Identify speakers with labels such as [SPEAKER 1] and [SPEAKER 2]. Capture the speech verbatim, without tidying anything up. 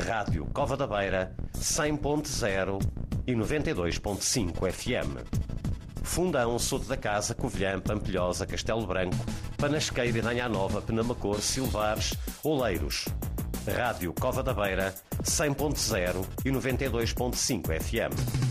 [SPEAKER 1] Rádio Cova da Beira, cem ponto zero e noventa e dois ponto cinco F M. Fundão, Soto da Casa, Covilhã, Pampilhosa, Castelo Branco, Panasqueira e Danha Nova, Penamacor, Silvares, Oleiros. Rádio Cova da Beira, cem ponto zero e noventa e dois ponto cinco F M.